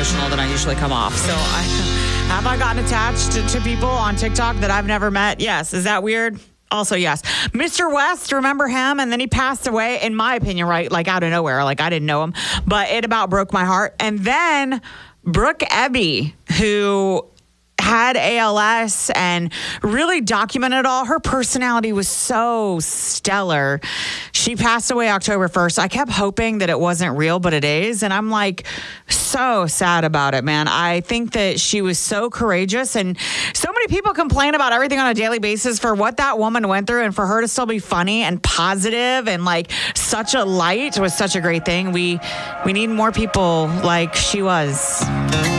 emotional than I usually come off. So have I gotten attached to people on TikTok that I've never met? Yes. Is that weird? Also, yes. Mr. West, remember him? And then he passed away, in my opinion, right? Like out of nowhere. Like I didn't know him, but it about broke my heart. And then Brooke Ebby, who had ALS and really documented all. Her personality was so stellar. She passed away October 1st. I kept hoping that it wasn't real, but it is. And I'm like so sad about it, man. I think that she was so courageous, and so many people complain about everything on a daily basis for what that woman went through, and for her to still be funny and positive and like such a light was such a great thing. We need more people like she was.